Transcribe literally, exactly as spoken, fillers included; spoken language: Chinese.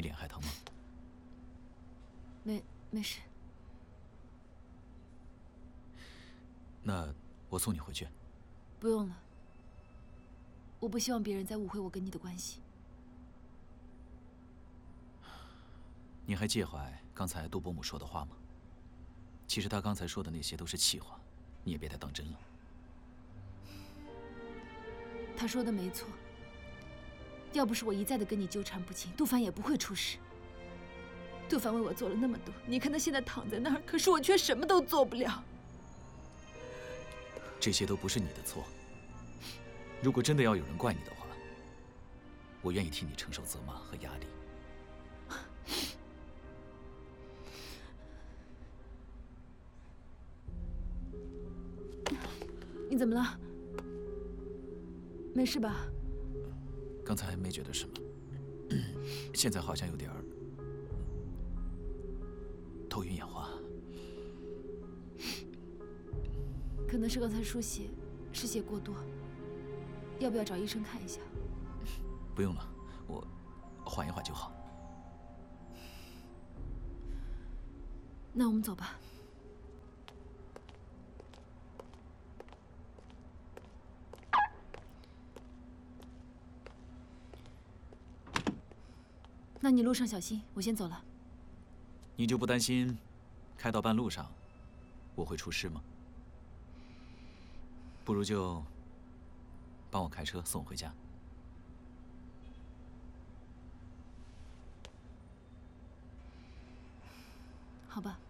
脸还疼吗？ 没没事。 那我送你回去。 不用了。我不希望别人再误会我跟你的关系。 你还介怀刚才杜伯母说的话吗？其实她刚才说的那些都是气话，你也别太当真了。 她说的没错。要不是我一再的跟你纠缠不清，杜凡也不会出事。杜凡为我做了那么多，你看他现在躺在那儿，可是我却什么都做不了。 这些都不是你的错。如果真的要有人怪你的话，我愿意替你承受责骂和压力。 你怎么了？没事吧？ 刚才没觉得什么，现在好像有点儿头晕眼花。 可能是刚才输血，失血过多。要不要找医生看一下？ 不用了，我缓一缓就好。 那我们走吧。那你路上小心，我先走了。 你就不担心开到半路上我会出事吗？不如就帮我开车送我回家。 好吧。